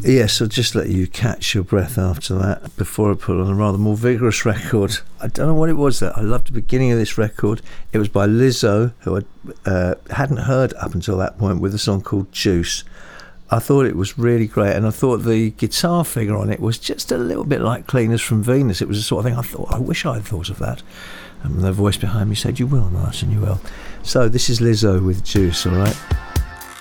Yes, I'll just let you catch your breath after that before I put on a rather more vigorous record. I don't know what it was that I loved the beginning of this record. It was by Lizzo, who I hadn't heard up until that point, with a song called Juice. I thought it was really great, and I thought the guitar figure on it was just a little bit like Cleaners from Venus. It was the sort of thing I thought, I wish I had thought of that. And the voice behind me said, you will, Martin, you will. So this is Lizzo with Juice, all right?